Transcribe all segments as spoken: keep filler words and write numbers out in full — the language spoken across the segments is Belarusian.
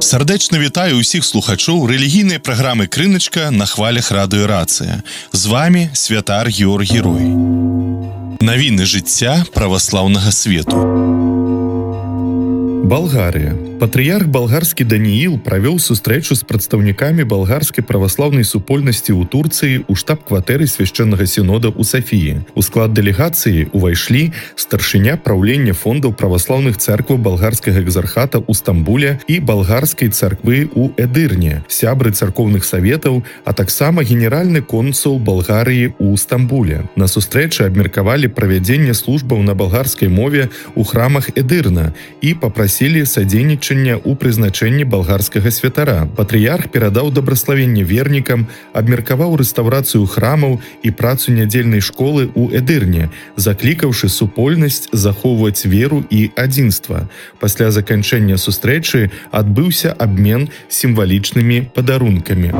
Сардэчна вітаю ўсіх слухачоў рэлігійнай праграмы «Крыначка» на хвалях радыё «Рацыя». З вами святар Георгій Рой. Навіны жыцця праваслаўнага свету. Балгарыя. Патрыярх балгарскі Данііл правёў сустрэчу з прадстаўнікамі балгарскай праваслаўнай супольнасці ў Турцыі ў штаб-кватэры свяшчэннага сінода ў Сафіі. У склад дэлегацыі ўвайшлі старшыня праўлення фондаў праваслаўных цэркваў балгарскага экзархата ў Стамбуле і балгарскай царквы ў Эдырне, сябры царкоўных саветаў, а таксама генеральны консул Балгарыі ў Стамбуле. На сустрэчы абмеркавалі правядзенне службаў на балгарскай мове ў храмах Эдырна і папрасілі садзейнічаць у прызначэнні балгарскага святара. Патрыярх перадаў дабраславенне вернікам, абмеркаваў рэстаўрацыю храмаў і працу нядзельнай школы ў Эдырне, заклікаўшы супольнасць захоўваць веру і адзінства. Пасля заканчэння сустрэчы адбыўся абмен сімвалічнымі падарункамі.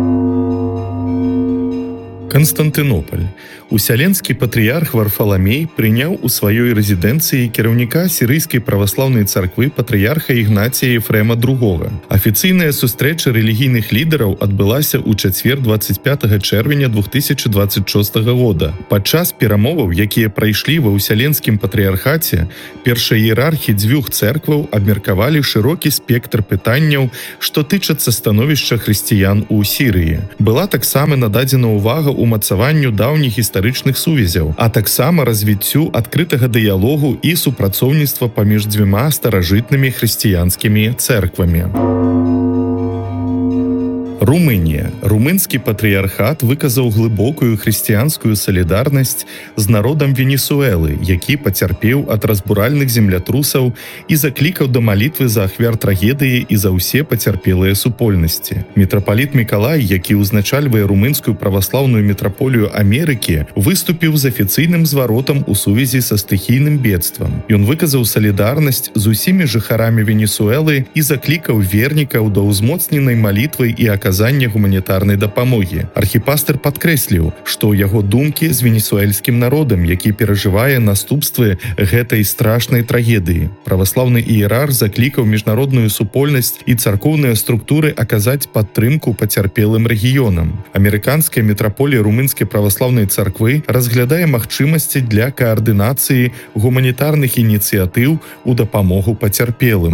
Канстантынополь. Усяленскі патрыярх Варфаламей прыняў у сваёй рэзідэнцыі кіраўніка сірыйскай праваслаўнай царквы патрыярха Ігнація Ефрэма другога. Афіцыйная сустрэча рэлігійных лідараў адбылася ў чацвер дваццаць пятага чэрвеня двух тысячы дваццаць шостага года. Падчас перамоваў, якія прайшлі ва ўсяленскім патрыярхаце, першаіерархі дзвюх цэркваў абмеркавалі шырокі спектр пытанняў, што тычацца становішча хрысціян у Сірыі. Была таксама нададзена ўвага умацаванню даўніх гістарычных сувязяў, а таксама развіццю адкрытага дыялогу і супрацоўніцтва паміж дзвюма старажытнымі хрысціянскімі цэрквамі. Румынія. Румынскі патрыярхат выказаў глыбокую хрысціянскую салідарнасць з народам Венесуэлы, які пацярпеў ад разбуральных землятрусаў і заклікаў да малітвы за ахвяр трагедыі і за ўсе пацярпелыя супольнасці. Мітрапаліт Мікалай, які ўзначальвае румынскую праваслаўную мітраполію Амерыкі, выступіў з афіцыйным зваротам у сувязі са стыхійным бедствам. Ён выказаў салідарнасць з усімі жыхарамі Венесуэлы і заклікаў вернікаў да ўзмоцненай малітвы і аказання гуманітарнай дапамогі. Архіпастыр падкрэсліў, што ў яго думкі з венесуэльскім народам, які перажывае наступствы гэтай страшнай трагедыі. Праваслаўны іерарх заклікаў міжнародную супольнасць і царкоўныя структуры аказаць падтрымку пацярпелым рэгіёнам. Амерыканская мітраполія румынскай праваслаўнай царквы разглядае магчымасці для каардынацыі гуманітарных ініцыятыў у дапамогу пацярпелым.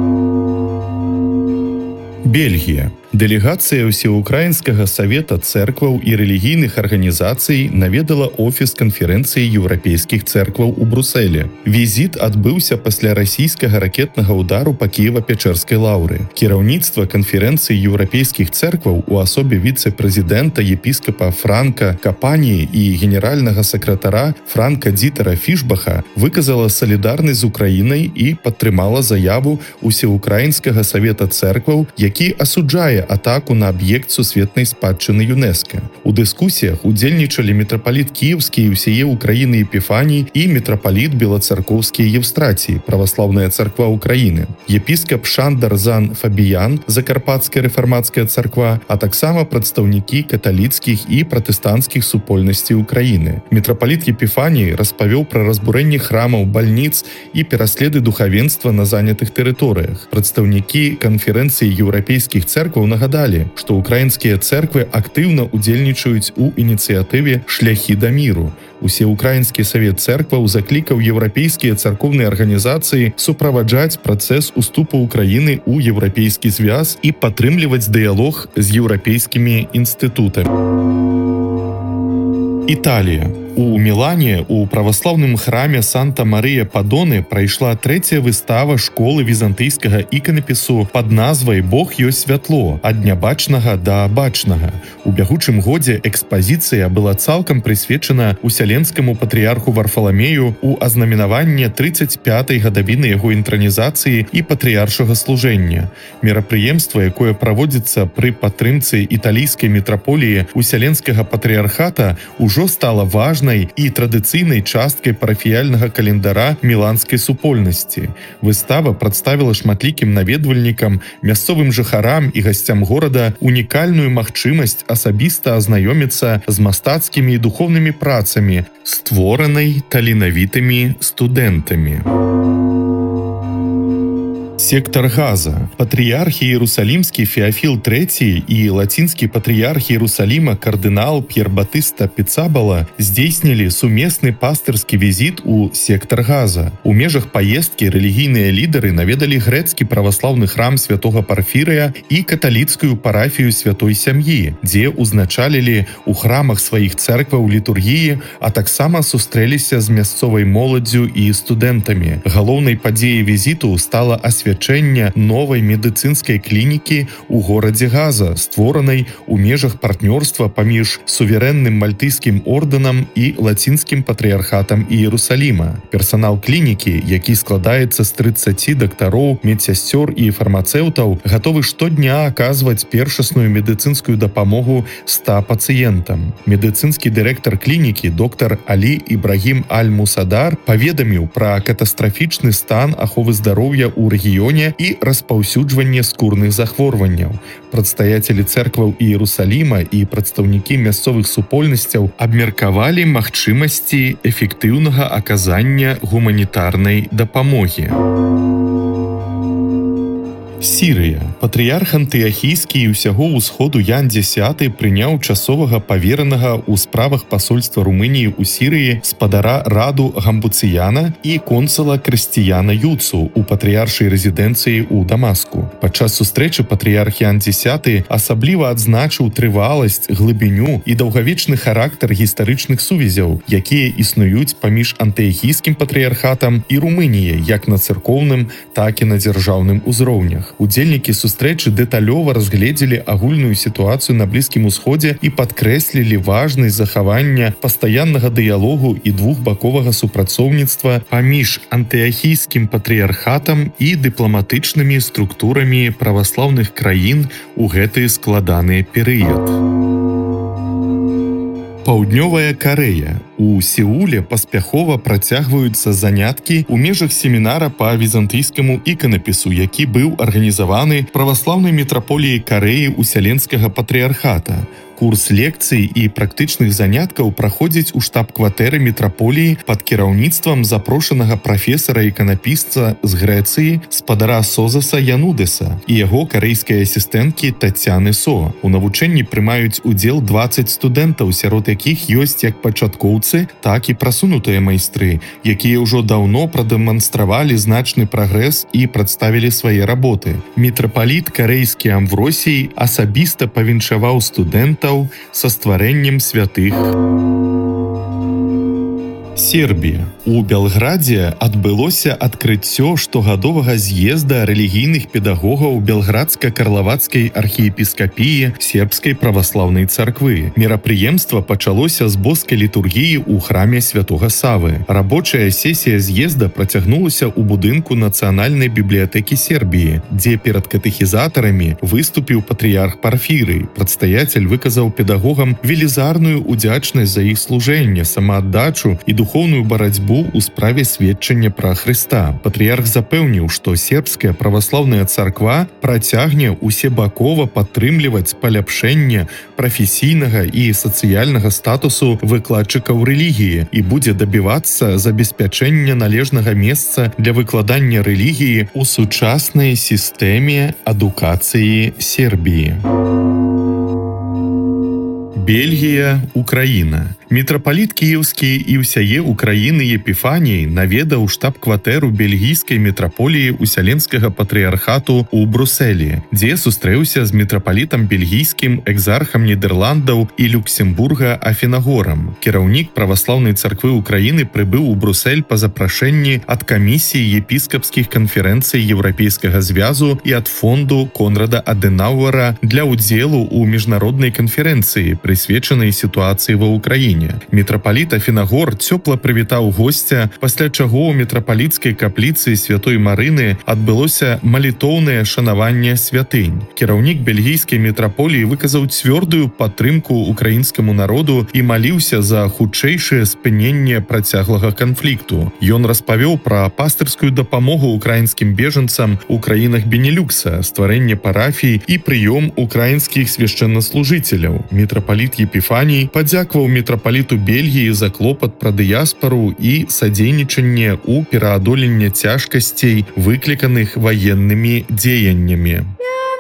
Бельгія. Дэлегацыя ўсеўкраінскага савета цэркваў і рэлігійных арганізацый наведала офіс канферэнцыі еўрапейскіх цэркваў у Брусэле. Візіт адбыўся пасля расійскага ракетнага ўдару па Кіева-Печэрскай лаўры. Кіраўніцтва канферэнцыі еўрапейскіх цэркваў у асобе віцэ-прэзідэнта епіскапа Франка Капаніі і генеральнага сакратара Франка-Дзітара Фішбаха выказала салідарнасць з Украінай і падтрымала заяву ўсеўкраінскага савета цэркваў, які асуджае атаку на аб'ект сусветнай спадчыны ЮНЕСКО. У дыскусіях удзельнічалі мітрапаліт кіеўскі і ўсяе Украіны Епіфаній і мітрапаліт белацаркоўскі Евстратій, праваслаўная царква Украіны, епіскап Шандар-Зан Фабіян, Закарпатская рэфармацкая царква, а таксама прадстаўнікі каталіцкіх і пратэстанцкіх супольнасцей Украіны. Мітрапаліт Епіфаній распавёў пра разбурэнне храмаў, бальніц і пераследы духавенства на занятых тэрыторыях. Прадстаўнікі канферэнцыі еўрапейскіх цэркваў нагадалі, што украінскія цэрквы актыўна удзельнічаюць у ініцыятыве «Шляхі да міру». Усеўкраінскі савет цэркваў заклікаў еўрапейскія царкоўныя арганізацыі суправаджаць працэс уступу Украіны ў еўрапейскі звяз і падтрымліваць дыялог з еўрапейскімі інстытутамі. Італія. У Мілане у праваслаўным храме Санта-Марыя-Падоны прайшла трэцяя выстава школы візантыйскага іканапісу пад назвай «Бог ёсць святло. Ад нябачнага да бачнага». У бягучым годзе экспазіцыя была цалкам прысвечана усяленскаму патрыярху Варфаламею у азнаменаванне трыццаць пятай гадавіны яго інтранізацыі і патрыяршага служэння. Мерапрыемства, якое праводзіцца пры падтрымцы італійскай мітраполіі усяленскага патрыярхата, ужо стала важнай і традыцыйнай часткай парафіяльнага календара міланскай супольнасці. Выстава прадставіла шматлікім наведвальнікам, мясцовым жыхарам і гасцям горада унікальную магчымасць асабіста азнаёміцца з мастацкімі і духоўнымі працамі, створанай таленавітымі студэнтамі. Сектор Газа. Патрыярх Иерусалимский Феофил трэці и латинский патрыярх Иерусалима кардынал Пьер Батыста Пицабала здзейснілі сумесны пастырскі візит у сектор Газа. У межах поездки рэлігійныя лідары наведалі грэцкі праваслаўны храм святого Парфірыя і каталіцкую парафію святой сям'і, дзе узначалілі у храмах сваіх церкваў літургіі, а таксама сустрэліся з мясцовай моладдзю і студэнтамі. Галоўнай падзеяй візіту стала асвячэнне новай медыцынскай клінікі ў горадзе Газа, створанай у межах партнёрства паміж суверэнным мальтыйскім ордэнам і лацінскім патрыярхатам Іерусаліма. Персанал клінікі, які складаецца з трыццаці дактароў, медсясцёр і фармацэўтаў, гатовы штодня аказваць першасную медыцынскую дапамогу ста пацыентам. Медыцынскі дырэктар клінікі доктар Алі Ібрагім Аль-Мусадар паведаміў пра катастрафічны стан аховы здароўя ў рэгіёне і распаўсюджванне скурных захворванняў. Прадстаяцелі церкваў Іерусаліма і прадстаўнікі мясцовых супольнасцяў абмеркавалі магчымасці эфектыўнага аказання гуманітарнай дапамогі. Сірыя. Патрыярх антыахійскі і ўсяго ўсходу Ян дзесяты прыняў часовага паверанага ў справах пасольства Румыніі ў Сірыі спадара Раду Гамбуцыяна і консула Крысціяна Юцу у патрыяршай рэзідэнцыі ў Дамаску. Падчас сустрэчы патрыярх Ян дзесяты асабліва адзначыў трываласць, глыбіню і даўгавечны характар гістарычных сувязяў, якія існуюць паміж антыахійскім патрыярхатам і Румыніяй як на царкоўным, так і на дзяржаўным узроўнях. Удзельнікі сустрэчы дэталёва разгледзелі агульную сітуацыю на Блізкім Усходзе і падкрэслілі важнасць захавання пастаяннага дыялогу і двухбаковага супрацоўніцтва паміж антыахійскім патрыярхатам і дыпламатычнымі структурамі праваслаўных краін у гэты складаны перыяд. Паўднёвая Карэя. У Сеуле паспяхова працягваюцца заняткі ў межах семінара па візантыйскаму іканапісу, які быў арганізаваны праваслаўнай мітраполіяй Карэі Уселенскага патрыярхата. Курс лекцый і практычных заняткаў праходзіць у штаб-кватэры мітраполіі пад кіраўніцтвам запрошанага прафесара-іканапісца з Грэцыі спадара Созаса Янудэса і яго карэйскай асістэнткі Тацяны Со. У навучэнні прымаюць удзел дваццаць студэнтаў, сярод якіх ёсць як пачаткоўцы, так і прасунутыя майстры, якія ўжо даўно прадэманстравалі значны прагрэс і прадставілі свае работы. Мітрапаліт карэйскі Амвросій асабіста павіншаваў студэнтаў са стварэннем святых. Сербія. У Белградзе адбылося адкрыццё штогадовага з'езда рэлігійных педагогаў Белградска-Карлавацкай архіепіскапіі сербскай праваслаўнай царквы. Мерапрыемства пачалося з боскай літургіі ў храме святога Савы. Рабочая сесія з'езда працягнулася ў будынку Нацыянальнай бібліятэкі Сербіі, дзе перад катэхізатарамі выступіў патрыярх Парфірый. Прадстаяцель выказаў педагогам велізарную удзячнасць за іх служэнне, самааддачу і духоўную барацьбу ў справе сведчання пра Хрыста. Патрыярх запэўніў, што сербская праваслаўная царква працягне усебакова падтрымліваць паляпшэнне прафесійнага і сацыяльнага статусу выкладчыкаў рэлігіі і будзе дабівацца забеспячэння належнага месца для выкладання рэлігіі ў сучаснай сістэме адукацыі Сербіі. Бельгія, Украіна. Мітрапаліт кіеўскі і ўсяе Украіны Епіфаній наведаў штаб-кватэру бельгійскай мітраполіі Уселенскага патрыярхату ў Брусэлі, дзе сустрэўся з мітрапалітам бельгійскім, экзархам Нідерландаў і Люксембурга Афінагорам. Кіраўнік праваслаўнай царквы Украіны прыбыў у Брусэль па запрашэнні ад камісіі епіскапскіх канферэнцый Еўрапейскага звязу і ад фонду Конрада Адэнауэра для ўдзелу ў міжнароднай канферэнцыі, прысвечанай сітуацыі ва Ўкраіне. Мітрапаліт Афінагор цёпла прывітаў госця, пасля чаго ў мітрапаліцкай капліцы святой Марыны адбылося малітоўнае шанаванне святынь. Кіраўнік бельгійскай мітраполіі выказаў цвёрдую падтрымку украінскаму народу і маліўся за хутчэйшае спыненне працяглага канфлікту. Ён распавёў пра пастырскую дапамогу украінскім бежанцам у краінах Бенелюкса, стварэнне парафій і прыём украінскіх свяшчэннаслужыцеляў. Мітрапаліт Епіфаній падзякаваў мітрапаліту мітрапаліту Бельгіі за клопат пра дыяспару і садзейнічанне ў пераадоленне цяжкасцей, выкліканых ваеннымі дзеяннямі.